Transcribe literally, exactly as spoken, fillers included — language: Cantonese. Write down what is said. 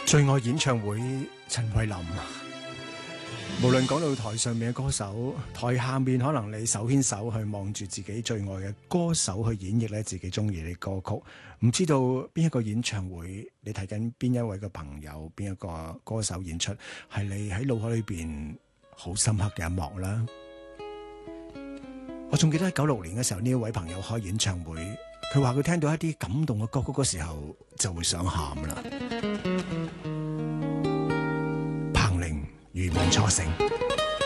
最愛演唱會陳慧琳，無論講到台上面嘅歌手，台下面可能你手牽手去望住自己最愛嘅歌手去演繹咧自己中意嘅歌曲，唔知道邊一個演唱會你睇緊邊一位嘅朋友，邊一個歌手演出係你喺腦海裏邊好深刻嘅一幕啦。我仲記得喺九六年嘅時候，呢一位朋友開演唱會，佢話佢聽到一啲感動嘅歌曲嗰時候就會想喊啦。彭羚如夢初醒。